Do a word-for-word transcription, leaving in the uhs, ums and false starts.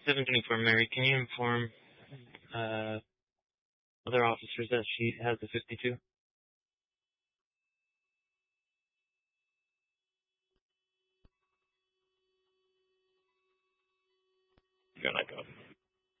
seven twenty-four, Mary, can you inform uh, other officers that she has the fifty-two?